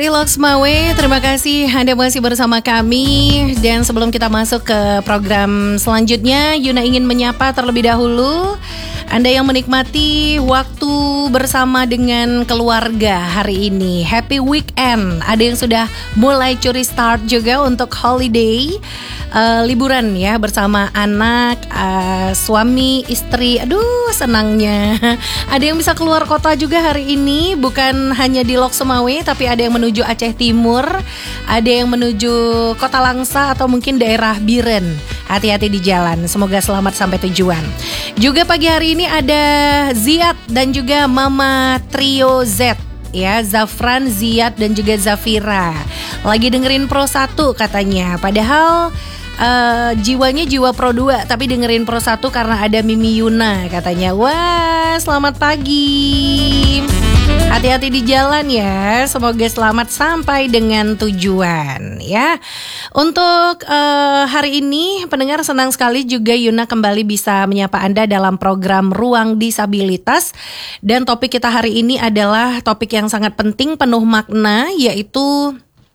Relax Mawe, terima kasih Anda masih bersama kami. Dan sebelum kita masuk ke program selanjutnya, Yuna ingin menyapa terlebih dahulu Anda yang menikmati waktu bersama dengan keluarga hari ini. Happy weekend. Ada yang sudah mulai curi start juga untuk holiday, liburan ya bersama anak, suami, istri. Aduh senangnya. Ada yang bisa keluar kota juga hari ini, bukan hanya di Lok Sumawe, tapi ada yang menuju Aceh Timur, ada yang menuju Kota Langsa atau mungkin daerah Biren. Hati-hati di jalan, semoga selamat sampai tujuan. Juga pagi hari ini ada Ziad dan juga Mama Trio Z, ya, Zafran, Ziad dan juga Zafira. Lagi dengerin Pro 1 katanya. Padahal jiwanya jiwa Pro 2, tapi dengerin Pro 1 karena ada Mimi Yuna katanya. Wah, selamat pagi. Hati-hati di jalan ya. Semoga selamat sampai dengan tujuan ya. Untuk hari ini pendengar, senang sekali juga Yuna kembali bisa menyapa Anda dalam program Ruang Disabilitas. Dan topik kita hari ini adalah topik yang sangat penting, penuh makna, yaitu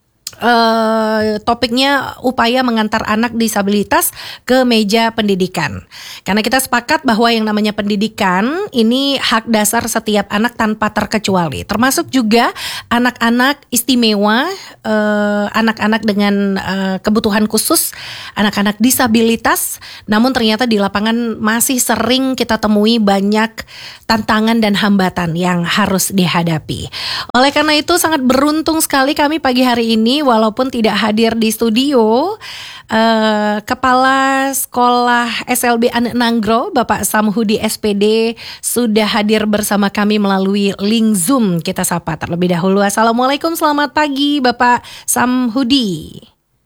topiknya upaya mengantar anak disabilitas ke meja pendidikan. Karena kita sepakat bahwa yang namanya pendidikan ini hak dasar setiap anak tanpa terkecuali, termasuk juga anak-anak istimewa, anak-anak dengan kebutuhan khusus, anak-anak disabilitas. Namun ternyata di lapangan masih sering kita temui banyak tantangan dan hambatan yang harus dihadapi. Oleh karena itu sangat beruntung sekali kami pagi hari ini, walaupun tidak hadir di studio, Kepala Sekolah SLB Anak Nanggro, Bapak Samhudi SPD, sudah hadir bersama kami melalui link Zoom. Kita sapa terlebih dahulu. Assalamualaikum, selamat pagi Bapak Samhudi.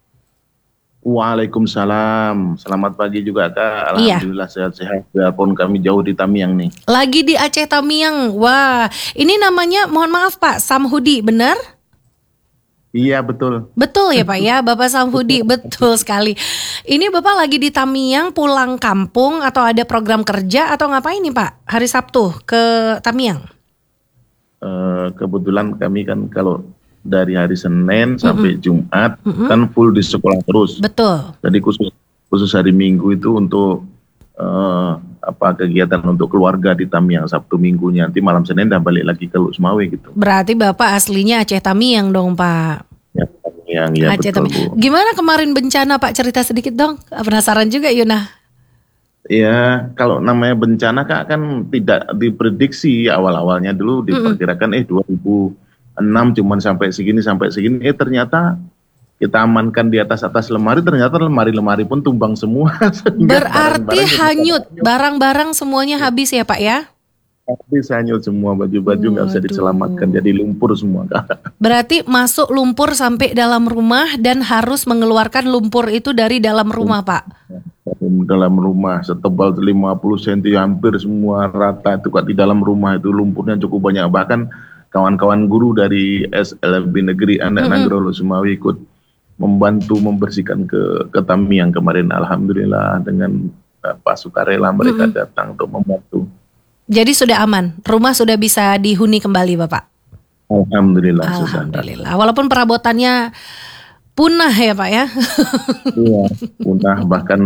Waalaikumsalam, selamat pagi juga Kak. Alhamdulillah sehat-sehat, walaupun kami jauh di Tamiang nih. Lagi di Aceh Tamiang. Wah, ini namanya, mohon maaf Pak, Samhudi, benar? Iya betul. Betul ya Pak ya, Bapak Samhudi, betul sekali. Ini Bapak lagi di Tamiang, pulang kampung atau ada program kerja atau ngapain nih Pak? Hari Sabtu ke Tamiang? Kebetulan kami kan kalau dari hari Senin sampai Jumat kan full di sekolah terus. Betul. Jadi khusus hari Minggu itu untuk kegiatan untuk keluarga di Tamiang Sabtu Minggunya. Nanti malam Senin dah balik lagi ke Lok Sumawe gitu. Berarti Bapak aslinya Aceh Tamiang dong Pak. Ya, Tamiang ya, Aceh betul Tamiang. Bu. Gimana kemarin bencana Pak, cerita sedikit dong. Penasaran juga Yuna. Ya, kalau namanya bencana Kak kan tidak diprediksi awal-awalnya, dulu diperkirakan 2006 cuman sampai segini. Ternyata kita amankan di atas lemari, ternyata lemari-lemari pun tumbang semua. Berarti hanyut, barang-barang semuanya habis ya Pak ya? Habis, hanyut semua, baju-baju nggak bisa diselamatkan, jadi lumpur semua Kak. Berarti masuk lumpur sampai dalam rumah dan harus mengeluarkan lumpur itu dari dalam rumah Pak? Dalam rumah setebal 50 cm, hampir semua rata itu Kak, di dalam rumah itu lumpurnya cukup banyak. Bahkan kawan-kawan guru dari SLB Negeri Anak Nanggro Lok Sumawe ikut membantu membersihkan ke Tamiang kemarin. Alhamdulillah dengan Pak sukarela mereka datang untuk membantu. Jadi sudah aman, rumah sudah bisa dihuni kembali Bapak? Alhamdulillah. Alhamdulillah. Walaupun perabotannya punah ya Pak ya? Iya, punah. Bahkan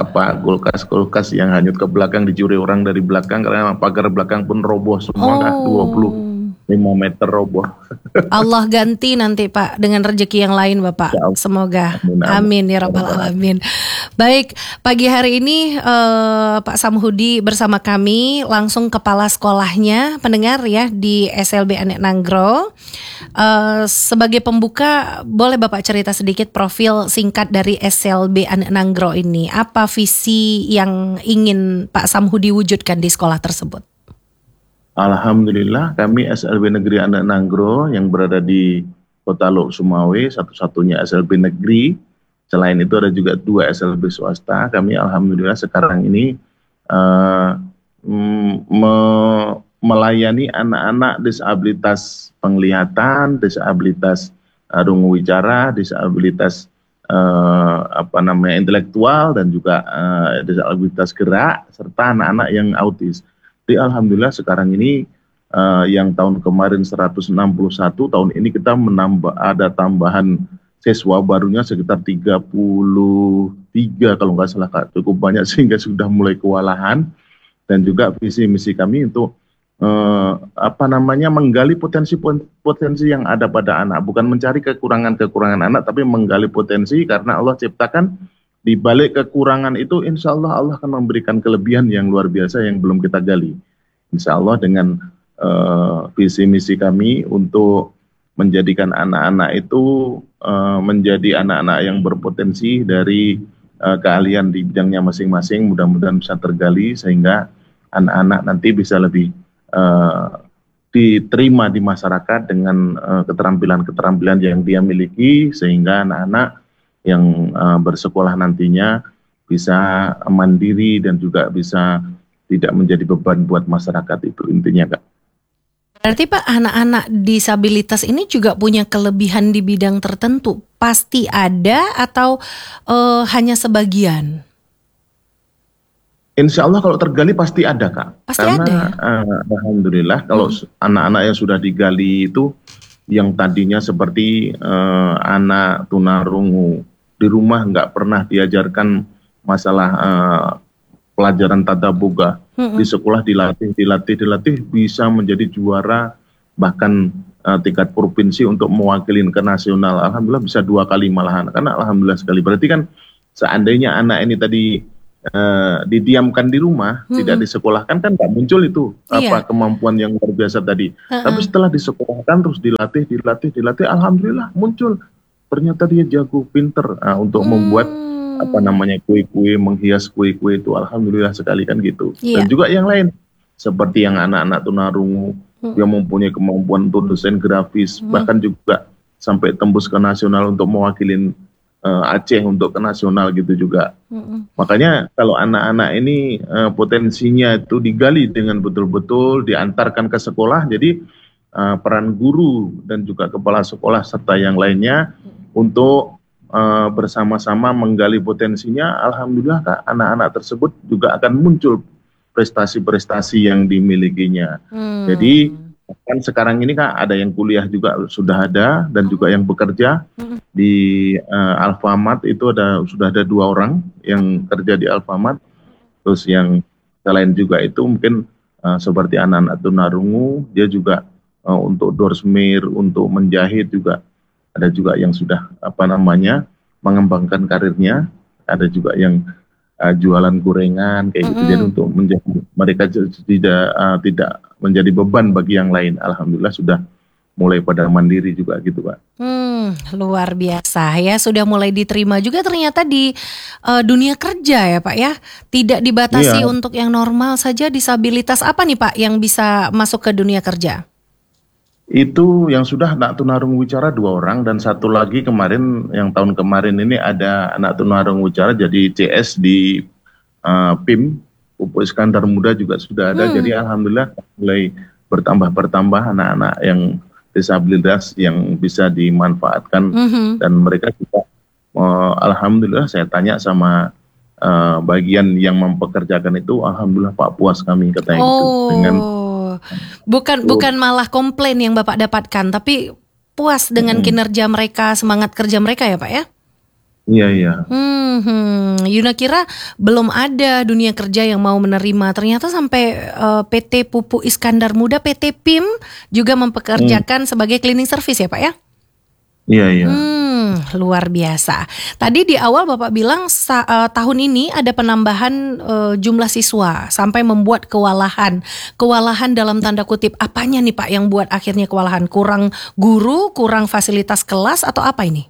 kulkas yang hanyut ke belakang dicuri orang dari belakang, karena pagar belakang pun roboh semua. 25 meter roboh. Allah ganti nanti Pak dengan rezeki yang lain Bapak. Semoga. Amin ya rabbal alamin. Baik, pagi hari ini Pak Samhudi bersama kami, langsung kepala sekolahnya, pendengar ya, di SLB Anak Nanggro. Sebagai pembuka, boleh Bapak cerita sedikit profil singkat dari SLB Anak Nanggro ini. Apa visi yang ingin Pak Samhudi wujudkan di sekolah tersebut? Alhamdulillah kami SLB Negeri Anak Nanggro yang berada di Kota Lok Sumawe, satu-satunya SLB negeri. Selain itu ada juga 2 SLB swasta. Kami alhamdulillah sekarang ini melayani anak-anak disabilitas penglihatan, disabilitas rungu wicara, disabilitas intelektual, dan juga disabilitas gerak, serta anak-anak yang autis. Jadi alhamdulillah sekarang ini yang tahun kemarin 161, tahun ini kita ada tambahan siswa barunya sekitar 33 kalau nggak salah Kak, cukup banyak sehingga sudah mulai kewalahan. Dan juga visi misi kami untuk menggali potensi yang ada pada anak, bukan mencari kekurangan anak, tapi menggali potensi, karena Allah ciptakan di balik kekurangan itu insya Allah akan memberikan kelebihan yang luar biasa yang belum kita gali. Insya Allah dengan visi misi kami untuk menjadikan anak-anak itu menjadi anak-anak yang berpotensi dari keahlian di bidangnya masing-masing, mudah-mudahan bisa tergali sehingga anak-anak nanti bisa lebih diterima di masyarakat dengan keterampilan-keterampilan yang dia miliki, sehingga anak-anak yang bersekolah nantinya bisa mandiri dan juga bisa tidak menjadi beban buat masyarakat, itu intinya Kak. Berarti Pak, anak-anak disabilitas ini juga punya kelebihan di bidang tertentu. Pasti ada atau hanya sebagian? Insya Allah kalau tergali pasti ada Kak. Pasti karena ada ya? Alhamdulillah kalau anak-anak yang sudah digali itu, yang tadinya seperti anak tunarungu, di rumah nggak pernah diajarkan masalah pelajaran tata boga, di sekolah dilatih bisa menjadi juara bahkan tingkat provinsi untuk mewakili ke nasional. Alhamdulillah bisa 2 kali malahan, karena alhamdulillah sekali. Berarti kan seandainya anak ini tadi didiamkan di rumah, tidak disekolahkan, kan nggak muncul itu kemampuan yang luar biasa tadi. Tapi setelah disekolahkan terus dilatih, alhamdulillah muncul. Ternyata dia jago, pinter untuk membuat kue-kue, menghias kue-kue itu, alhamdulillah sekali kan gitu. Dan juga yang lain seperti yang anak-anak tunarungu, dia mempunyai kemampuan untuk desain grafis, bahkan juga sampai tembus ke nasional untuk mewakili Aceh untuk ke nasional gitu juga. Makanya kalau anak-anak ini potensinya itu digali dengan betul-betul, diantarkan ke sekolah, jadi peran guru dan juga kepala sekolah serta yang lainnya untuk bersama-sama menggali potensinya, alhamdulillah Kak, anak-anak tersebut juga akan muncul prestasi-prestasi yang dimilikinya. Jadi kan sekarang ini Kak, ada yang kuliah juga sudah ada, dan juga yang bekerja di Alfamart itu sudah ada 2 orang yang kerja di Alfamart. Terus yang selain juga itu mungkin seperti anak-anak tunarungu, dia juga untuk doorsmir, untuk menjahit juga ada juga yang sudah mengembangkan karirnya, ada juga yang jualan gorengan kayak gitu. Jadi untuk mereka tidak menjadi beban bagi yang lain, alhamdulillah sudah mulai pada mandiri juga gitu Pak. Luar biasa ya, sudah mulai diterima juga ternyata di dunia kerja ya Pak ya, tidak dibatasi untuk yang normal saja. Disabilitas apa nih Pak yang bisa masuk ke dunia kerja? Itu yang sudah anak tunarungu wicara 2 orang, dan satu lagi kemarin, yang tahun kemarin ini ada anak tunarungu wicara jadi CS di PIM, Pupuk Iskandar Muda juga sudah ada. Jadi alhamdulillah mulai bertambah anak-anak yang disabilitas yang bisa dimanfaatkan, dan mereka juga alhamdulillah, saya tanya sama bagian yang mempekerjakan itu, alhamdulillah Pak, puas kami katanya gitu dengan bukan malah komplain yang Bapak dapatkan, tapi puas dengan kinerja mereka, semangat kerja mereka ya Pak ya? Iya. Yuna kira belum ada dunia kerja yang mau menerima, ternyata sampai PT Pupuk Iskandar Muda, PT PIM juga mempekerjakan sebagai cleaning service ya Pak ya? Iya. Luar biasa. Tadi di awal Bapak bilang tahun ini ada penambahan jumlah siswa sampai membuat kewalahan. Kewalahan dalam tanda kutip, apanya nih Pak yang buat akhirnya kewalahan? Kurang guru, kurang fasilitas kelas, atau apa ini?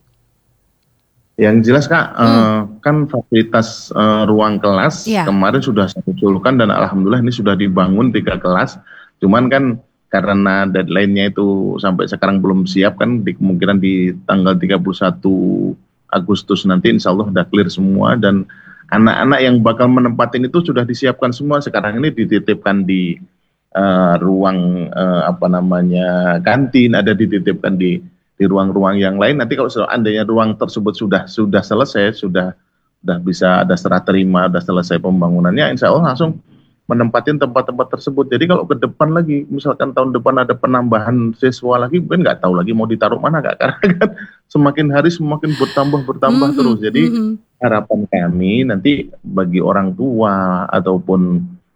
Yang jelas Kak, kan fasilitas ruang kelas kemarin sudah saya usulkan, dan alhamdulillah ini sudah dibangun 3 kelas. Cuman kan karena deadline-nya itu sampai sekarang belum siap, kan kemungkinan di tanggal 31 Agustus nanti insya Allah udah clear semua, dan anak-anak yang bakal menempatin itu sudah disiapkan semua. Sekarang ini dititipkan di ruang kantin, ada dititipkan di ruang-ruang yang lain. Nanti kalau seandainya ruang tersebut sudah selesai, sudah bisa ada serah terima, sudah selesai pembangunannya, insya Allah langsung menempatin tempat-tempat tersebut. Jadi kalau ke depan lagi, misalkan tahun depan ada penambahan siswa lagi, mungkin nggak tahu lagi mau ditaruh mana Kak. Karena kan semakin hari semakin bertambah terus. Jadi harapan kami nanti bagi orang tua ataupun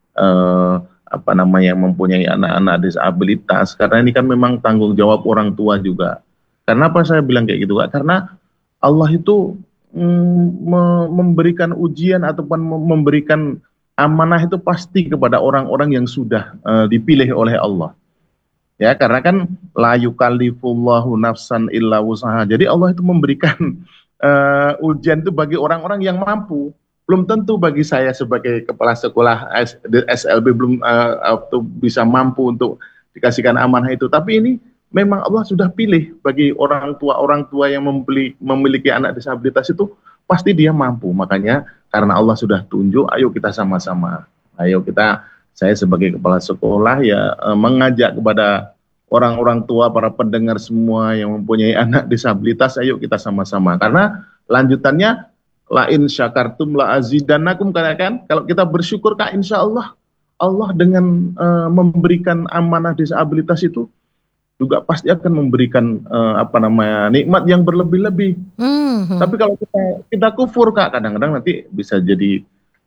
yang mempunyai anak-anak disabilitas, karena ini kan memang tanggung jawab orang tua juga. Karena apa saya bilang kayak gitu Kak? Karena Allah itu memberikan ujian ataupun memberikan amanah itu pasti kepada orang-orang yang sudah dipilih oleh Allah. Ya, karena kan la yukallifullahu nafsan illa wusaha. Jadi Allah itu memberikan ujian itu bagi orang-orang yang mampu. Belum tentu bagi saya sebagai kepala sekolah SLB belum bisa mampu untuk dikasihkan amanah itu. Tapi ini memang Allah sudah pilih bagi orang tua yang memiliki anak disabilitas itu pasti dia mampu. Makanya karena Allah sudah tunjuk, ayo kita sama-sama. Saya sebagai kepala sekolah ya mengajak kepada orang-orang tua, para pendengar semua yang mempunyai anak disabilitas, ayo kita sama-sama. Karena lanjutannya la in syakartum la azidannakum, kan? Kalau kita bersyukur Kak, insya Allah dengan memberikan amanah disabilitas itu juga pasti akan memberikan nikmat yang berlebih-lebih. Tapi kalau kita kufur Kak, kadang-kadang nanti bisa jadi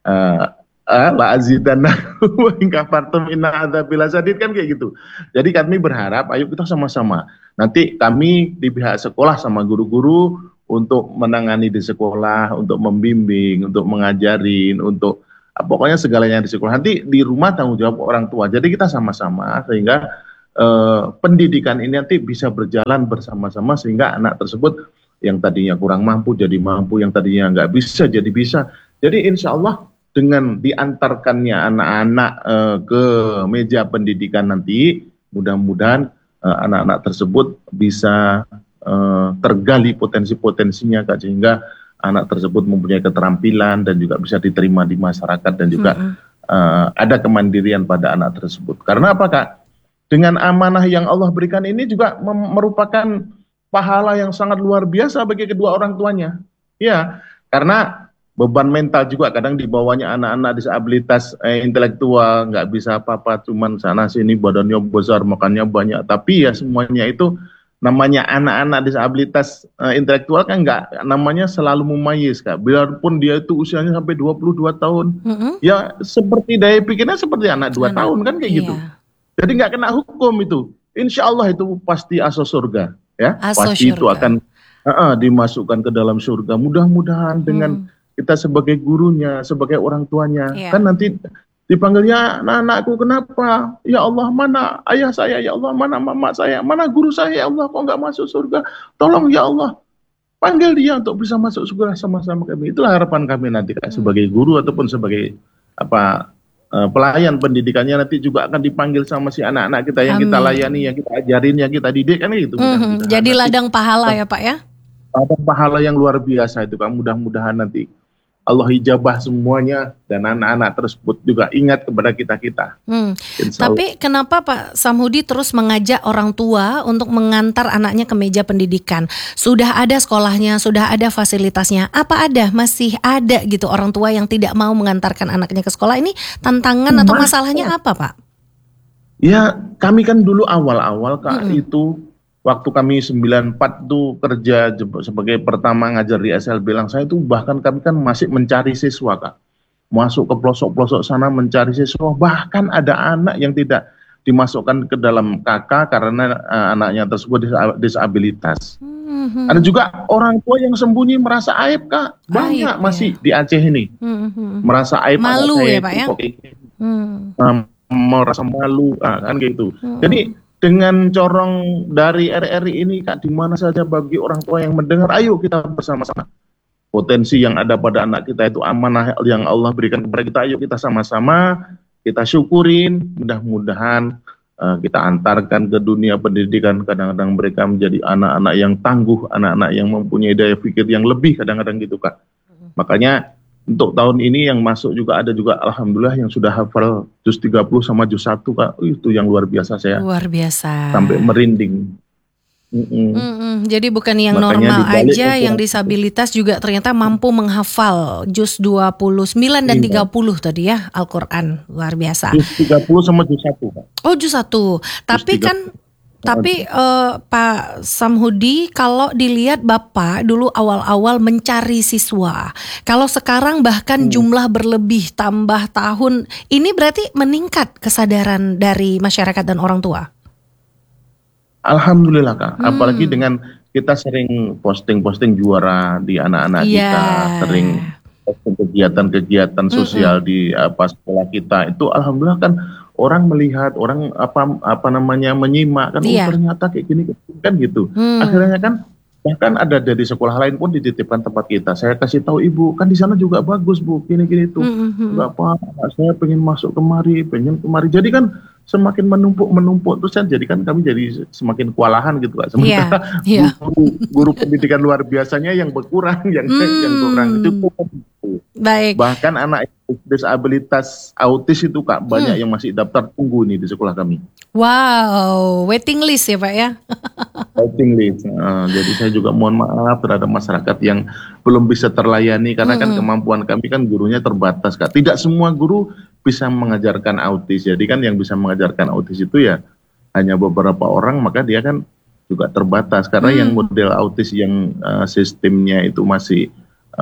la azidannakum wa in kafartum inna adzabil syadid, kan kayak gitu. Jadi kami berharap ayo kita sama-sama. Nanti kami di pihak sekolah sama guru-guru untuk menangani di sekolah, untuk membimbing, untuk mengajarin, untuk pokoknya segalanya di sekolah. Nanti di rumah tanggung jawab orang tua. Jadi kita sama-sama sehingga pendidikan ini nanti bisa berjalan bersama-sama sehingga anak tersebut yang tadinya kurang mampu jadi mampu, yang tadinya nggak bisa jadi bisa. Jadi insya Allah dengan diantarkannya anak-anak ke meja pendidikan nanti, mudah-mudahan anak-anak tersebut bisa tergali potensi-potensinya Kak, sehingga anak tersebut mempunyai keterampilan dan juga bisa diterima di masyarakat dan juga ada kemandirian pada anak tersebut. Karena apa Kak? Dengan amanah yang Allah berikan ini juga merupakan pahala yang sangat luar biasa bagi kedua orang tuanya. Ya, karena beban mental juga kadang dibawanya anak-anak disabilitas intelektual, nggak bisa apa-apa, cuman sana sini badannya besar, makannya banyak. Tapi ya semuanya itu namanya anak-anak disabilitas intelektual kan nggak namanya selalu mumayyiz Kak. Biarpun dia itu usianya sampai 22 tahun, ya seperti daya pikirnya seperti anak 2 tahun kan kayak gitu. Jadi nggak kena hukum itu. Insya Allah itu pasti aso surga, ya. Pasti surga. Itu akan dimasukkan ke dalam surga. Mudah-mudahan dengan kita sebagai gurunya, sebagai orang tuanya, kan nanti dipanggilnya, anakku kenapa? Ya Allah, mana ayah saya? Ya Allah, mana mama saya? Mana guru saya? Ya Allah, kok nggak masuk surga? Tolong ya Allah, panggil dia untuk bisa masuk surga sama-sama kami. Itulah harapan kami nanti Kak, sebagai guru ataupun sebagai pelayan pendidikannya nanti juga akan dipanggil sama si anak-anak kita yang kita layani, yang kita ajarin, yang kita didik kan gitu. Jadi ladang pahala ya Pak ya? Ladang pahala yang luar biasa itu Kak. Mudah-mudahan nanti Allah ijabah semuanya dan anak-anak tersebut juga ingat kepada kita-kita. Tapi kenapa Pak Samhudi terus mengajak orang tua untuk mengantar anaknya ke meja pendidikan? Sudah ada sekolahnya, sudah ada fasilitasnya. Apa masih ada gitu orang tua yang tidak mau mengantarkan anaknya ke sekolah? Ini tantangan atau masalahnya apa Pak? Ya kami kan dulu awal-awal Kak itu waktu kami 94 tuh kerja sebagai pertama ngajar di SLB Langsa itu, bahkan kami kan masih mencari siswa Kak. Masuk ke pelosok-pelosok sana mencari siswa. Bahkan ada anak yang tidak dimasukkan ke dalam KK karena anaknya tersebut disabilitas. Ada juga orang tua yang sembunyi merasa aib Kak. Banyak masih di Aceh ini. Merasa aib. Malu ya Pak ya? Merasa malu kan gitu. Jadi dengan corong dari RRI ini Kak, di mana saja bagi orang tua yang mendengar, ayo kita bersama-sama. Potensi yang ada pada anak kita itu amanah yang Allah berikan kepada kita, ayo kita sama-sama, kita syukurin, mudah-mudahan kita antarkan ke dunia pendidikan. Kadang-kadang mereka menjadi anak-anak yang tangguh, anak-anak yang mempunyai daya pikir yang lebih kadang-kadang gitu Kak. Makanya untuk tahun ini yang masuk juga ada juga alhamdulillah yang sudah hafal juz 30 sama juz 1 Kak. Itu yang luar biasa, saya. Luar biasa. Sampai merinding. Jadi bukan yang Makanya normal dibalik aja, yang Al-Quran. disabilitas juga ternyata mampu menghafal juz 29 dan Iya. 30 tadi ya Al-Quran. Luar biasa. Juz 30 sama juz 1, Pak. Oh, juz 1. Tapi Juz 30. kan Pak Samhudi, kalau dilihat Bapak dulu awal-awal mencari siswa. Kalau sekarang bahkan jumlah berlebih tambah tahun, ini berarti meningkat kesadaran dari masyarakat dan orang tua. Alhamdulillah, Kak. Apalagi dengan kita sering posting-posting juara di anak-anak Iya. kita, sering posting kegiatan-kegiatan sosial di sekolah kita. Itu alhamdulillah kan orang melihat, orang menyimak kan, Iya. ternyata kayak gini kan gitu. Akhirnya kan bahkan ada dari sekolah lain pun dititipkan tempat kita. Saya kasih tahu ibu, kan di sana juga bagus bu, gini-gini tuh. Enggak apa, saya pengen masuk kemari, pengen kemari. Jadi kan semakin menumpuk terus kan, jadi kan kami jadi semakin kewalahan gitu Kak. Sementara Iya. guru pendidikan luar biasanya yang berkurang, yang kurang cukup. Baik. Bahkan anak disabilitas autis itu Kak banyak yang masih daftar tunggu nih di sekolah kami. Wow, waiting list ya Pak ya. Waiting list. Jadi saya juga mohon maaf terhadap masyarakat yang belum bisa terlayani karena kan kemampuan kami kan gurunya terbatas Kak. Tidak semua guru bisa mengajarkan autis. Jadi kan yang bisa mengajarkan autis itu ya hanya beberapa orang, maka dia kan juga terbatas karena yang model autis yang sistemnya itu masih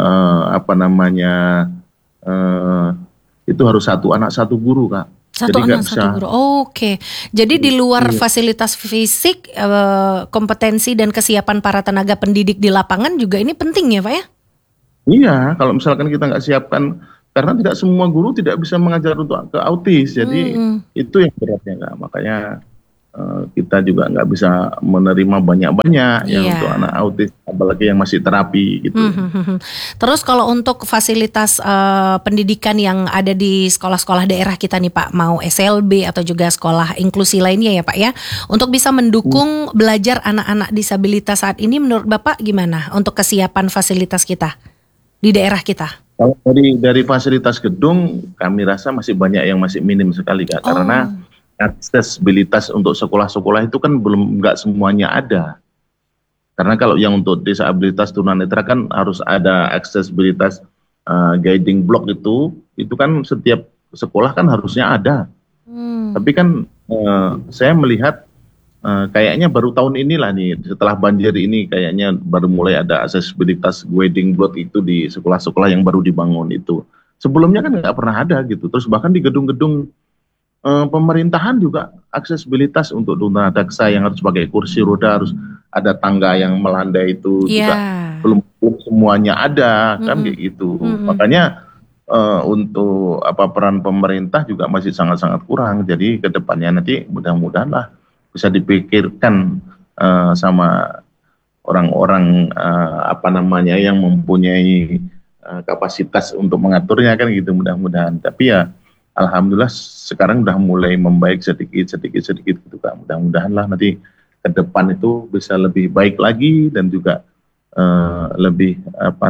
itu harus satu anak satu guru Kak. Satu Jadi anak satu guru. Oke. Jadi di luar fasilitas fisik, kompetensi dan kesiapan para tenaga pendidik di lapangan juga ini penting ya Pak ya? Iya, kalau misalkan kita nggak siapkan, karena tidak semua guru tidak bisa mengajar untuk ke autis, jadi itu yang beratnya Kak. Makanya kita juga nggak bisa menerima banyak-banyak yang untuk anak autis, apalagi yang masih terapi gitu. Terus kalau untuk fasilitas pendidikan yang ada di sekolah-sekolah daerah kita nih Pak, mau SLB atau juga sekolah inklusi lainnya ya Pak ya, untuk bisa mendukung belajar anak-anak disabilitas saat ini, menurut Bapak gimana untuk kesiapan fasilitas kita di daerah kita? Kalau dari fasilitas gedung, kami rasa masih banyak yang masih minim sekali Kak, karena aksesibilitas untuk sekolah-sekolah itu kan nggak semuanya ada. Karena kalau yang untuk disabilitas tunanetra kan harus ada aksesibilitas guiding block itu kan setiap sekolah kan harusnya ada. Tapi kan saya melihat kayaknya baru tahun inilah nih setelah banjir ini kayaknya baru mulai ada aksesibilitas guiding block itu di sekolah-sekolah yang baru dibangun itu. Sebelumnya kan nggak pernah ada gitu. Terus bahkan di gedung-gedung pemerintahan juga aksesibilitas untuk tunadaksa yang harus pakai kursi roda, harus ada tangga yang melandai itu juga belum semuanya ada kan kayak gitu. Makanya untuk peran pemerintah juga masih sangat-sangat kurang. Jadi ke depannya nanti mudah-mudahan lah bisa dipikirkan sama orang-orang yang mempunyai kapasitas untuk mengaturnya kan gitu mudah-mudahan. Tapi ya alhamdulillah sekarang udah mulai membaik sedikit gitu Kak. Mudah-mudahan lah nanti ke depan itu bisa lebih baik lagi dan juga lebih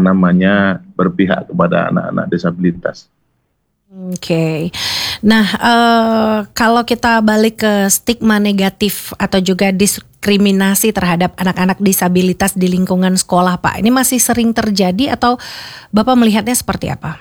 berpihak kepada anak-anak disabilitas. Oke. Nah, kalau kita balik ke stigma negatif atau juga diskriminasi terhadap anak-anak disabilitas di lingkungan sekolah Pak, ini masih sering terjadi atau Bapak melihatnya seperti apa?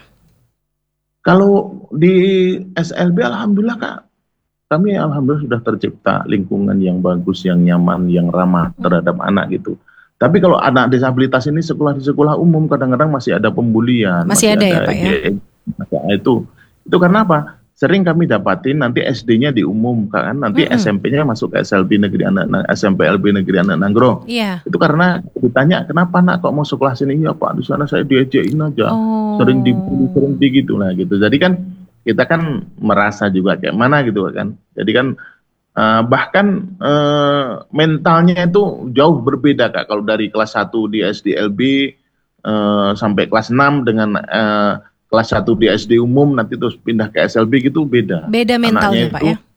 Kalau di SLB alhamdulillah Kak, kami alhamdulillah sudah tercipta lingkungan yang bagus, yang nyaman, yang ramah terhadap anak gitu. Tapi kalau anak disabilitas ini di sekolah umum kadang-kadang masih ada pembulian. Masih ada ya Pak ya? Itu karena apa? Sering kami dapatin nanti SD-nya diumumkan, nanti SMP-nya masuk ke SMP LB Negeri Anak Nanggro. Iya. Itu karena ditanya kenapa nak kok mau sekolah sini? Ya Pak, di sana saya diajakin aja. Sering dibully, sering gitu lah gitu. Jadi kan kita kan merasa juga kayak mana gitu kan. Jadi kan bahkan mentalnya itu jauh berbeda Kak. Kalau dari kelas 1 di SD LB sampai kelas 6 dengan kelas 1 di SD umum nanti terus pindah ke SLB gitu beda. Beda mentalnya Pak ya?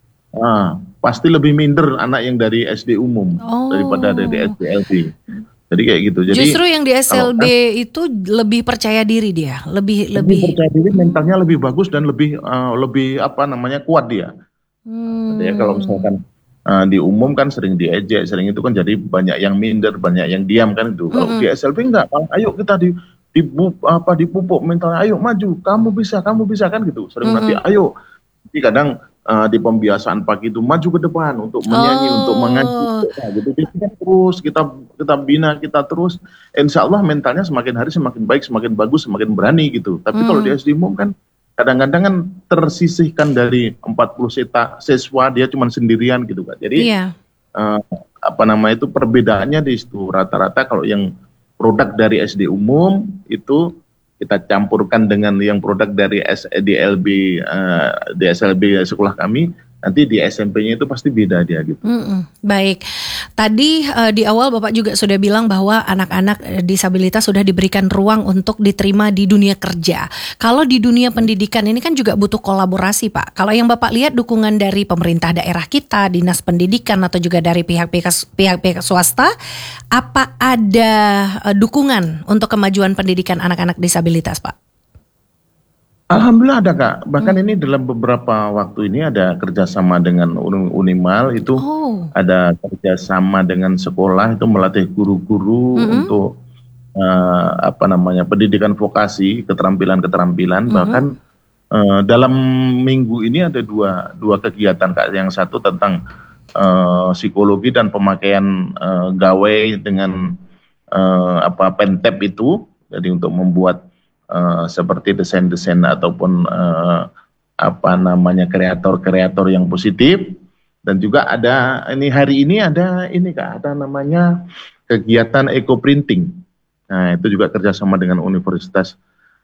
Pasti lebih minder anak yang dari SD umum daripada dari SD LB. Jadi kayak gitu. Jadi justru yang di SLB itu lebih percaya diri dia, lebih percaya diri, mentalnya lebih bagus dan lebih kuat dia. Jadi kalau misalkan diumumkan sering diejek, sering itu kan jadi banyak yang minder, banyak yang diam kan itu. Kalau di SLB enggak, ayo kita dipupuk mentalnya, ayo maju, kamu bisa kan gitu. Sering nanti ayo. Jadi kadang di pembiasaan pagi itu maju ke depan untuk menyanyi, untuk mengaji, gitu. Jadi terus kita bina, kita terus, insya Allah mentalnya semakin hari semakin baik, semakin bagus, semakin berani gitu. Tapi kalau di SD umum kan kadang-kadang kan tersisihkan dari 40 siswa, dia cuma sendirian gitu kan. Jadi itu perbedaannya di situ. Rata-rata kalau yang produk dari SD umum itu kita campurkan dengan yang produk dari DSLB sekolah kami, nanti di SMP-nya itu pasti beda dia gitu. Baik, tadi di awal Bapak juga sudah bilang bahwa anak-anak disabilitas sudah diberikan ruang untuk diterima di dunia kerja. Kalau di dunia pendidikan ini kan juga butuh kolaborasi Pak. Kalau yang Bapak lihat dukungan dari pemerintah daerah kita, dinas pendidikan atau juga dari pihak-pihak swasta, apa ada dukungan untuk kemajuan pendidikan anak-anak disabilitas Pak? Alhamdulillah ada Kak, bahkan ini dalam beberapa waktu ini ada kerjasama dengan Unimal itu, ada kerjasama dengan sekolah itu melatih guru-guru untuk pendidikan vokasi, keterampilan-keterampilan. Bahkan dalam minggu ini ada dua kegiatan Kak, yang satu tentang psikologi dan pemakaian gawai dengan pentep itu, jadi untuk membuat seperti desain-desain ataupun kreator-kreator yang positif. Dan juga ada hari ini ada Kak, ada namanya kegiatan eco printing. Nah itu juga kerjasama dengan universitas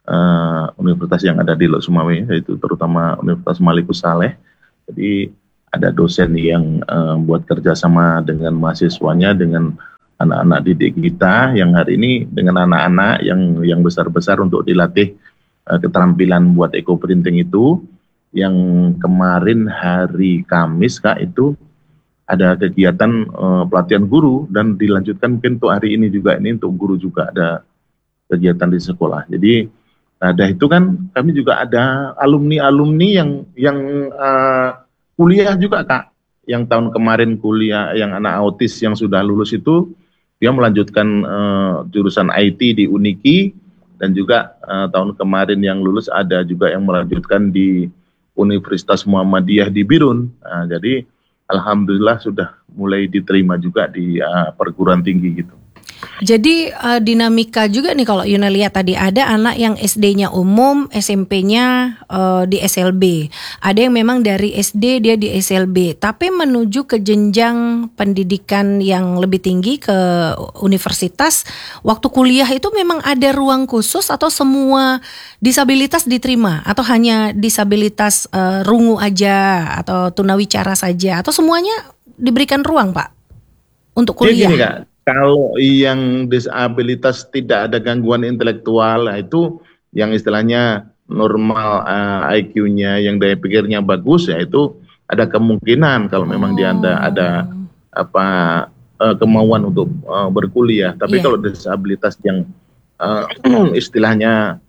yang ada di Lok Sumawe, yaitu terutama Universitas Malikus Saleh. Jadi ada dosen yang buat kerjasama dengan mahasiswanya, dengan anak-anak didik kita yang hari ini dengan anak-anak yang besar-besar untuk dilatih keterampilan buat eco printing itu. Yang kemarin hari Kamis Kak itu ada kegiatan pelatihan guru, dan dilanjutkan mungkin untuk hari ini juga, ini untuk guru juga ada kegiatan di sekolah. Jadi ada itu kan kami juga ada alumni yang kuliah juga Kak, yang tahun kemarin kuliah, yang anak autis yang sudah lulus itu dia melanjutkan jurusan IT di Uniki, dan juga tahun kemarin yang lulus ada juga yang melanjutkan di Universitas Muhammadiyah di Birun. Nah, jadi alhamdulillah sudah mulai diterima juga di perguruan tinggi gitu. Jadi dinamika juga nih kalau Yuna lihat tadi, ada anak yang SD-nya umum, SMP-nya di SLB. Ada yang memang dari SD dia di SLB, tapi menuju ke jenjang pendidikan yang lebih tinggi ke universitas. Waktu kuliah itu memang ada ruang khusus atau semua disabilitas diterima? Atau hanya disabilitas rungu aja atau tunawicara saja? Atau semuanya diberikan ruang Pak untuk kuliah? Gini, Kak. Kalau yang disabilitas tidak ada gangguan intelektual, itu yang istilahnya normal IQ-nya, yang daya pikirnya bagus, ya itu ada kemungkinan kalau memang dia ada kemauan untuk berkuliah. Tapi kalau disabilitas yang istilahnya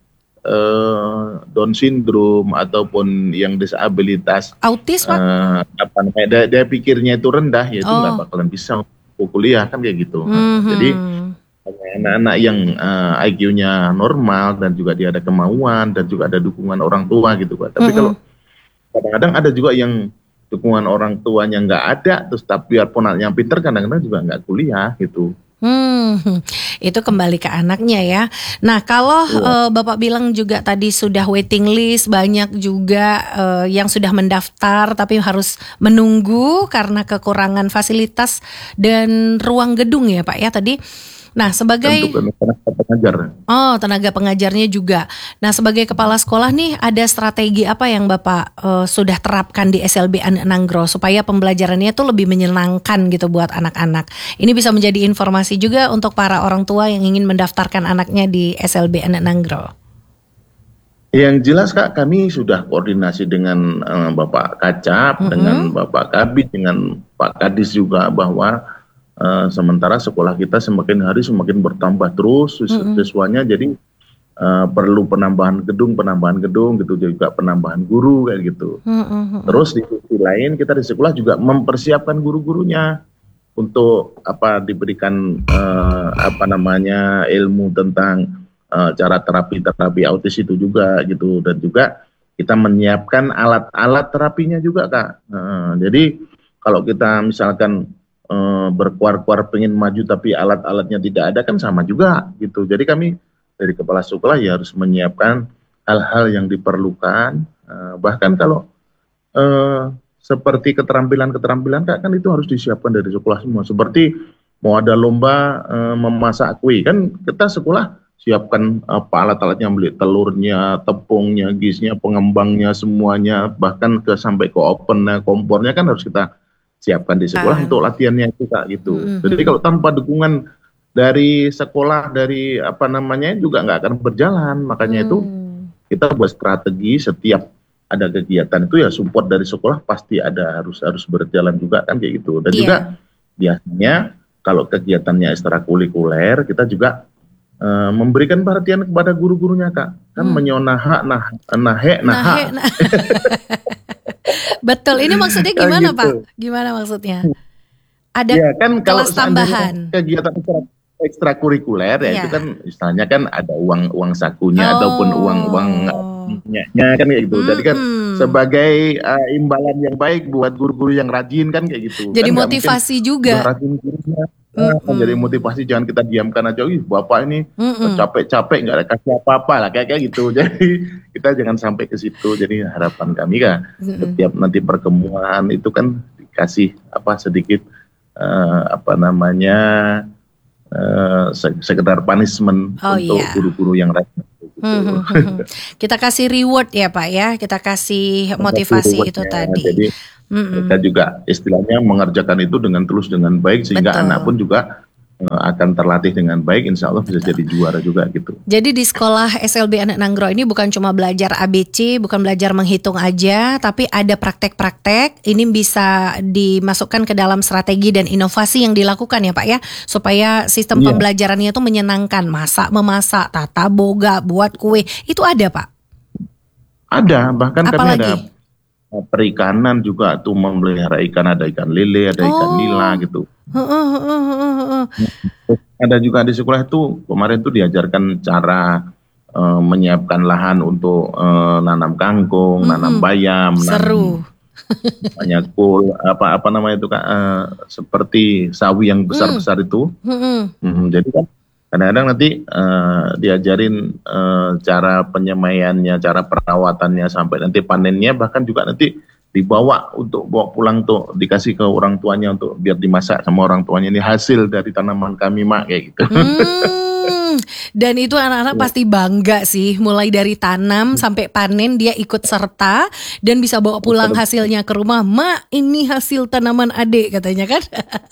Down syndrome ataupun yang disabilitas autis Pak, daya pikirnya itu rendah, ya itu nggak bakalan bisa kuliah kan kayak gitu. Jadi anak-anak yang IQ-nya normal dan juga dia ada kemauan dan juga ada dukungan orang tua gitu Pak. Tapi kalau kadang-kadang ada juga yang dukungan orang tuanya nggak ada, terus tapi biarpun anaknya pinter kadang-kadang juga nggak kuliah gitu. Itu kembali ke anaknya ya. Nah kalau Bapak bilang juga tadi sudah waiting list, banyak juga yang sudah mendaftar tapi harus menunggu karena kekurangan fasilitas dan ruang gedung ya Pak ya tadi. Nah sebagai tenaga pengajarnya juga. Nah sebagai kepala sekolah nih, ada strategi apa yang Bapak sudah terapkan di SLB Anak Nanggro supaya pembelajarannya itu lebih menyenangkan gitu buat anak-anak. Ini bisa menjadi informasi juga untuk para orang tua yang ingin mendaftarkan anaknya di SLB Anak Nanggro. Yang jelas Kak, kami sudah koordinasi dengan Bapak Kacap, dengan Bapak Kabid, dengan Pak Kadis juga, bahwa sementara sekolah kita semakin hari semakin bertambah terus siswanya. Jadi perlu penambahan gedung gitu, juga penambahan guru kayak gitu. Terus di sisi lain kita di sekolah juga mempersiapkan guru-gurunya untuk diberikan ilmu tentang cara terapi autis itu juga gitu, dan juga kita menyiapkan alat-alat terapinya juga, Kak. Jadi kalau kita misalkan berkuar-kuar pengen maju tapi alat-alatnya tidak ada kan sama juga gitu. Jadi kami dari kepala sekolah ya harus menyiapkan hal-hal yang diperlukan. Bahkan kalau seperti keterampilan Kak, kan itu harus disiapkan dari sekolah semua. Seperti mau ada lomba memasak kue, kan kita sekolah siapkan alat-alatnya, beli telurnya, tepungnya, gisnya, pengembangnya, semuanya, bahkan sampai ke ovennya, kompornya kan harus kita siapkan di sekolah untuk latihannya itu, Kak, gitu. Jadi kalau tanpa dukungan dari sekolah, dari juga nggak akan berjalan. Makanya itu kita buat strategi, setiap ada kegiatan itu ya support dari sekolah pasti ada, harus berjalan juga kan kayak gitu. Dan juga biasanya kalau kegiatannya ekstrakurikuler kita juga memberikan perhatian kepada guru-gurunya, Kak. Kan Betul. Ini maksudnya gimana, gitu. Pak? Gimana maksudnya? Ada kan kelas tambahan. Kegiatan ekstrakurikuler ya itu kan istilahnya kan ada uang sakunya ataupun uangnya kan kayak gitu. Jadi kan sebagai imbalan yang baik buat guru-guru yang rajin kan kayak gitu. Jadi kan motivasi juga. Rajin gurunya. Jadi motivasi, jangan kita diamkan aja. Bapak ini capek-capek nggak ada kasih apa-apa lah kayak gitu. Jadi kita jangan sampai ke situ. Jadi harapan kami kan setiap nanti pertemuan itu kan dikasih sedikit sekedar punishment untuk guru-guru yang rajin. Kita kasih reward ya, Pak ya. Kita kasih motivasi itu tadi. Jadi kita juga istilahnya mengerjakan itu dengan tulus, dengan baik, sehingga anak pun juga akan terlatih dengan baik, insya Allah bisa jadi juara juga gitu. Jadi di sekolah SLB Anak Nanggro ini bukan cuma belajar ABC, bukan belajar menghitung aja, tapi ada praktek-praktek. Ini bisa dimasukkan ke dalam strategi dan inovasi yang dilakukan ya, Pak ya, supaya sistem pembelajarannya itu menyenangkan. Memasak, tata boga, buat kue, itu ada, Pak? Ada, bahkan kami ada perikanan juga tuh, memelihara ikan, ada ikan lele, ada ikan nila gitu. Ada juga di sekolah itu kemarin tuh diajarkan cara menyiapkan lahan untuk nanam kangkung, nanam bayam, seru. Banyak kul, itu Kak, seperti sawi yang besar-besar itu. Jadi kan kadang-kadang nanti diajarin cara penyemaiannya, cara perawatannya sampai nanti panennya, bahkan juga nanti dibawa untuk bawa pulang tuh, dikasih ke orang tuanya untuk biar dimasak sama orang tuanya. Ini hasil dari tanaman kami, Mak, kayak gitu. Dan itu anak-anak pasti bangga sih, mulai dari tanam sampai panen dia ikut serta dan bisa bawa pulang hasilnya ke rumah. Mak, ini hasil tanaman adik katanya kan.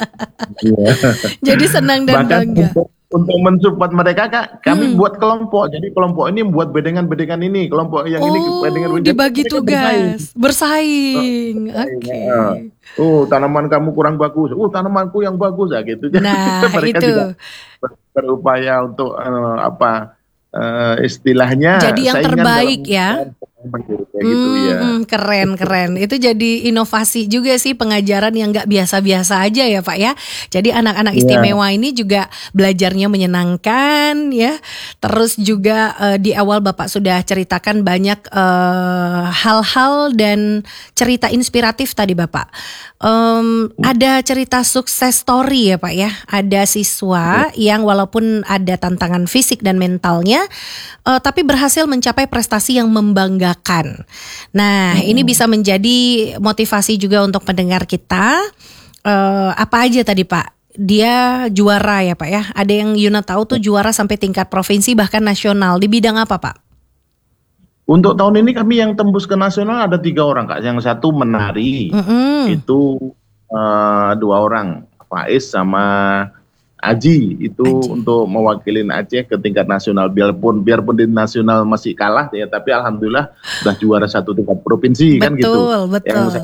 Jadi senang dan bangga. Untuk mensupport mereka, Kak, kami buat kelompok. Jadi kelompok ini buat bedengan-bedengan ini, kelompok yang ini bedengan-bedengan. Dibagi tugas, bersaing. Oke. Tanaman kamu kurang bagus. Tanamanku yang bagus ya gitu. Nah, mereka itu juga berupaya untuk istilahnya jadi yang terbaik ya. Gitu ya. Keren. Itu jadi inovasi juga sih, pengajaran yang nggak biasa-biasa aja ya, Pak ya. Jadi anak-anak istimewa ini juga belajarnya menyenangkan ya. Terus juga di awal Bapak sudah ceritakan banyak hal-hal dan cerita inspiratif tadi Bapak. Ada cerita sukses story ya, Pak ya. Ada siswa yang walaupun ada tantangan fisik dan mentalnya, tapi berhasil mencapai prestasi yang membanggakan. Nah, ini bisa menjadi motivasi juga untuk pendengar kita. Apa aja tadi, Pak? Dia juara ya, Pak ya. Ada yang Yuna tahu tuh juara sampai tingkat provinsi bahkan nasional. Di bidang apa, Pak? Untuk tahun ini kami yang tembus ke nasional ada 3 orang, Kak. Yang satu menari, itu 2 orang, Faiz sama Aji, itu untuk mewakilin Aceh ke tingkat nasional. Biarpun di nasional masih kalah ya, tapi alhamdulillah sudah juara 1 tingkat provinsi. Kan gitu. Betul. Yang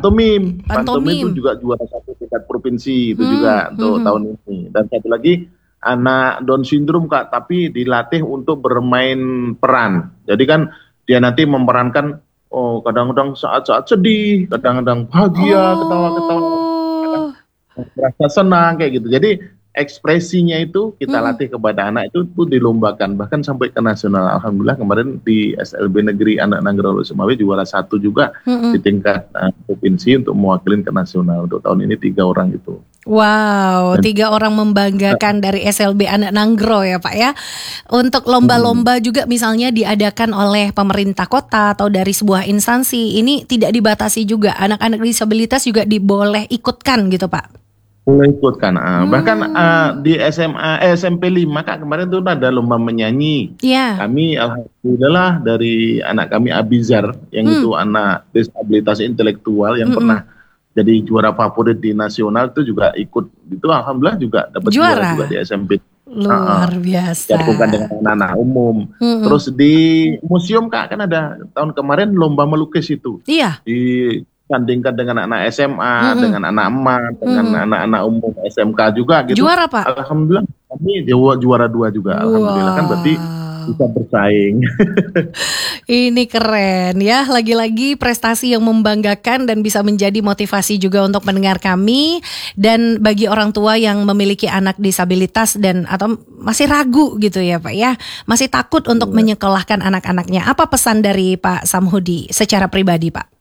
pantomim itu juga juara 1 tingkat provinsi itu juga untuk tahun ini. Dan satu lagi anak Down syndrome Kak, tapi dilatih untuk bermain peran. Jadi kan dia nanti memerankan, oh kadang-kadang saat-saat sedih, kadang-kadang bahagia, ketawa-ketawa, Oh. merasa senang kayak gitu. Jadi ekspresinya itu kita latih kepada anak itu tuh dilombakan bahkan sampai ke nasional. Alhamdulillah kemarin di SLB Negeri Anak Nanggro Sumawe juara 1 juga di tingkat provinsi untuk mewakili ke nasional. Untuk tahun ini 3 orang itu. Wow, 3 orang membanggakan dari SLB Anak Nanggro ya Pak ya. Untuk lomba-lomba juga misalnya diadakan oleh pemerintah kota atau dari sebuah instansi, ini tidak dibatasi juga, anak-anak disabilitas juga diboleh ikutkan gitu Pak. Boleh ikutkan. Bahkan di SMP 5 Kak kemarin tuh ada lomba menyanyi. Iya. Kami alhamdulillah dari anak kami Abizar yang itu anak disabilitas intelektual yang pernah jadi juara favorit di nasional itu juga ikut. Itu alhamdulillah juga dapat juara juga di SMP. Luar biasa. Bukan dengan anak-anak umum. Terus di museum Kak kan ada tahun kemarin lomba melukis itu. Iya. Disandingkan dengan anak SMA, dengan anak emak, dengan anak-anak umum SMK juga gitu. Juara Pak. Alhamdulillah kami juara 2 juga. Alhamdulillah kan berarti bisa bersaing. Ini keren ya, lagi-lagi prestasi yang membanggakan dan bisa menjadi motivasi juga untuk mendengar kami. Dan bagi orang tua yang memiliki anak disabilitas dan atau masih ragu gitu ya Pak ya, masih takut untuk menyekolahkan anak-anaknya, apa pesan dari Pak Samhudi secara pribadi Pak?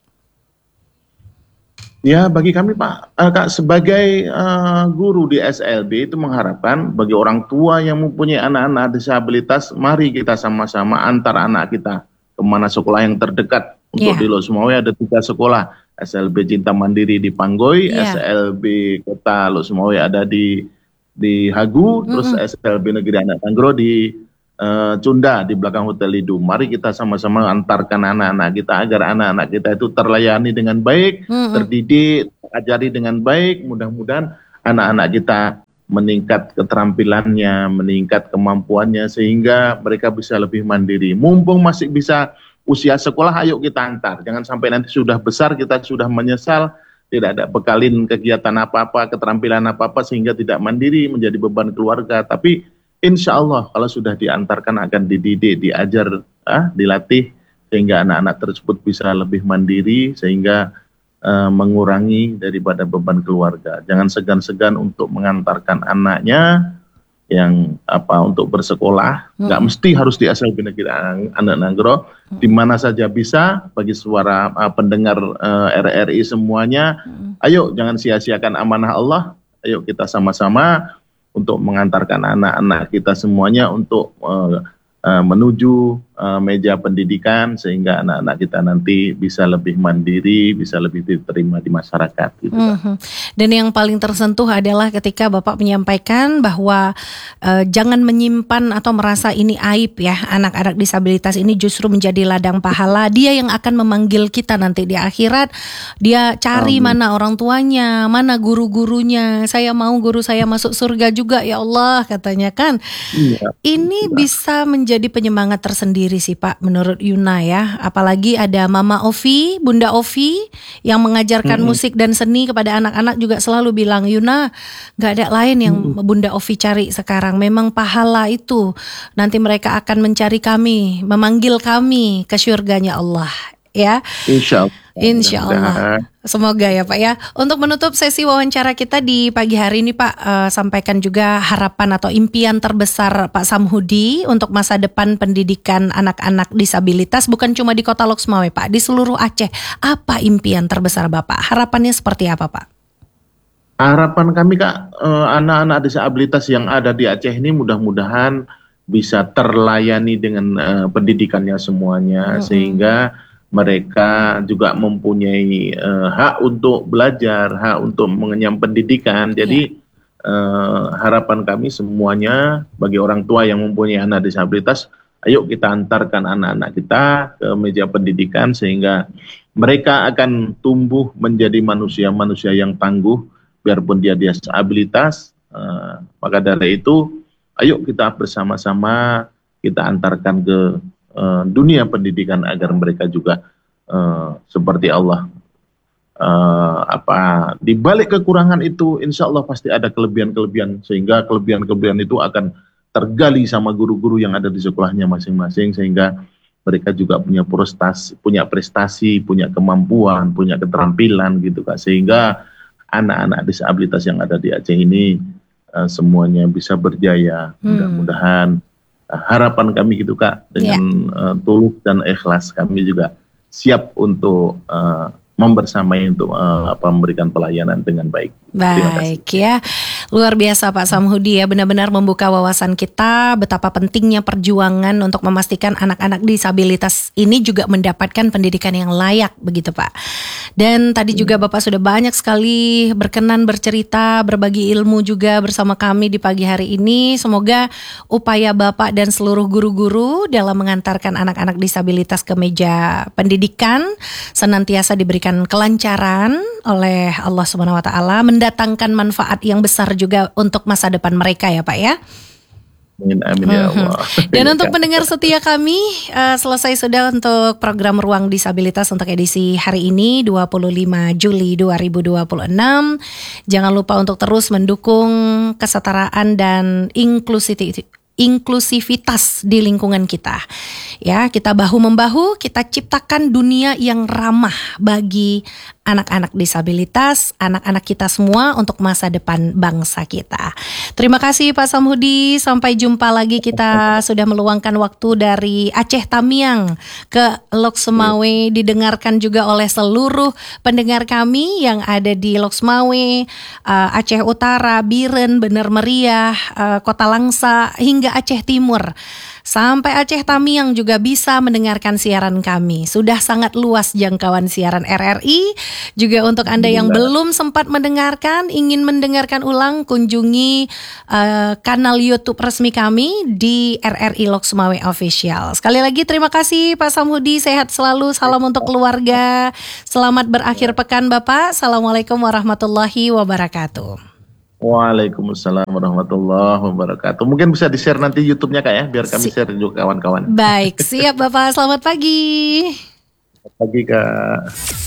Ya bagi kami Kak sebagai guru di SLB itu mengharapkan bagi orang tua yang mempunyai anak-anak disabilitas, mari kita sama-sama antar anak kita kemana sekolah yang terdekat. Untuk di Lok Sumawe ada 3 sekolah, SLB Cinta Mandiri di Panggoy, SLB Kota Lok Sumawe ada di Hagu, terus SLB Negeri Anak Nanggro di Cunda di belakang Hotel Lido. Mari kita sama-sama antarkan anak-anak kita agar anak-anak kita itu terlayani dengan baik, terdidik, ajari dengan baik. Mudah-mudahan anak-anak kita meningkat keterampilannya, meningkat kemampuannya sehingga mereka bisa lebih mandiri. Mumpung masih bisa usia sekolah, ayo kita antar. Jangan sampai nanti sudah besar kita sudah menyesal, tidak ada bekalin kegiatan apa-apa, keterampilan apa-apa sehingga tidak mandiri, menjadi beban keluarga. Tapi insya Allah kalau sudah diantarkan akan dididik, diajar, dilatih sehingga anak-anak tersebut bisa lebih mandiri sehingga mengurangi daripada beban keluarga. Jangan segan-segan untuk mengantarkan anaknya yang untuk bersekolah. Nggak mesti harus di SLB Negeri Anak Nanggro, di mana saja bisa. Bagi suara pendengar RRI semuanya, ayo jangan sia-siakan amanah Allah. Ayo kita sama-sama untuk mengantarkan anak-anak kita semuanya untuk menuju meja pendidikan sehingga anak-anak kita nanti bisa lebih mandiri, bisa lebih diterima di masyarakat gitu. Dan yang paling tersentuh adalah ketika Bapak menyampaikan bahwa jangan menyimpan atau merasa ini aib ya, anak-anak disabilitas ini justru menjadi ladang pahala. Dia yang akan memanggil kita nanti di akhirat. Dia cari mana orang tuanya, mana guru-gurunya. Saya mau guru saya masuk surga juga ya Allah, katanya kan. Ini bisa menjadi penyemangat tersendiri sih Pak menurut Yuna ya. Apalagi ada Mama Ovi, Bunda Ovi yang mengajarkan musik dan seni kepada anak-anak juga selalu bilang, Yuna gak ada lain yang Bunda Ovi cari sekarang. Memang pahala itu nanti mereka akan mencari kami, memanggil kami ke syurganya Allah ya. Insya Allah. Semoga ya Pak ya. Untuk menutup sesi wawancara kita di pagi hari ini Pak, sampaikan juga harapan atau impian terbesar Pak Samhudi untuk masa depan pendidikan anak-anak disabilitas, bukan cuma di Kota Lok Sumawe Pak, di seluruh Aceh. Apa impian terbesar Bapak? Harapannya seperti apa Pak? Harapan kami Kak, anak-anak disabilitas yang ada di Aceh ini mudah-mudahan bisa terlayani dengan pendidikannya semuanya, sehingga mereka juga mempunyai hak untuk belajar, hak untuk mengenyam pendidikan. Jadi harapan kami semuanya bagi orang tua yang mempunyai anak disabilitas, ayo kita antarkan anak-anak kita ke meja pendidikan sehingga mereka akan tumbuh menjadi manusia-manusia yang tangguh, biarpun dia disabilitas. Maka dari itu, ayo kita bersama-sama kita antarkan ke dunia pendidikan agar mereka juga seperti Allah di balik kekurangan itu insya Allah pasti ada kelebihan-kelebihan, sehingga kelebihan-kelebihan itu akan tergali sama guru-guru yang ada di sekolahnya masing-masing, sehingga mereka juga punya prestasi, punya kemampuan, punya keterampilan gitu Kak, sehingga anak-anak disabilitas yang ada di Aceh ini semuanya bisa berjaya. Mudah-mudahan harapan kami gitu Kak, dengan tulus dan ikhlas kami juga siap untuk membersamai untuk memberikan pelayanan dengan baik. Baik ya, luar biasa Pak Samhudi ya, benar-benar membuka wawasan kita betapa pentingnya perjuangan untuk memastikan anak-anak disabilitas ini juga mendapatkan pendidikan yang layak begitu Pak. Dan tadi juga Bapak sudah banyak sekali berkenan bercerita, berbagi ilmu juga bersama kami di pagi hari ini. Semoga upaya Bapak dan seluruh guru-guru dalam mengantarkan anak-anak disabilitas ke meja pendidikan senantiasa diberikan kelancaran oleh Allah Subhanahu wa taala, mendatangkan manfaat yang besar juga untuk masa depan mereka ya Pak ya. Amin, amin ya Allah. Dan untuk pendengar setia kami, selesai sudah untuk program Ruang Disabilitas untuk edisi hari ini 25 Juli 2026. Jangan lupa untuk terus mendukung kesetaraan dan inklusivitas di lingkungan kita. Ya, kita bahu-membahu, kita ciptakan dunia yang ramah bagi anak-anak disabilitas, anak-anak kita semua untuk masa depan bangsa kita. Terima kasih Pak Samhudi, sampai jumpa lagi. Kita sudah meluangkan waktu dari Aceh Tamiang ke Lok Sumawe, didengarkan juga oleh seluruh pendengar kami yang ada di Lok Sumawe, Aceh Utara, Biren, Bener Meriah, Kota Langsa, hingga Aceh Timur. Sampai Aceh Tamiang juga bisa mendengarkan siaran kami. Sudah sangat luas jangkauan siaran RRI. Juga untuk Anda yang belum sempat mendengarkan, ingin mendengarkan ulang, kunjungi kanal YouTube resmi kami di RRI Lok Sumawe Official. Sekali lagi terima kasih Pak Samhudi, sehat selalu, salam untuk keluarga. Selamat berakhir pekan Bapak. Assalamualaikum warahmatullahi wabarakatuh. Waalaikumsalam warahmatullahi wabarakatuh. Mungkin bisa di-share nanti YouTube-nya Kak ya, biar kami share juga kawan-kawan. Baik, siap Bapak. Selamat pagi. Selamat pagi Kak.